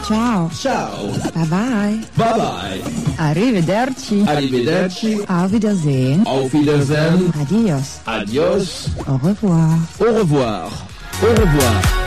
Ciao. Ciao. Bye bye. Bye bye. Arrivederci. Arrivederci. Auf Wiedersehen. Auf Wiedersehen. Adios. Adios. Au revoir. Au revoir. Au revoir.